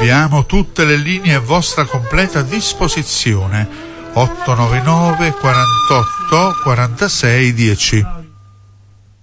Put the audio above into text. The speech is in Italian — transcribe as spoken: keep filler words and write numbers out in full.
Abbiamo tutte le linee a vostra completa disposizione. otto nove nove quarantotto quarantasei dieci.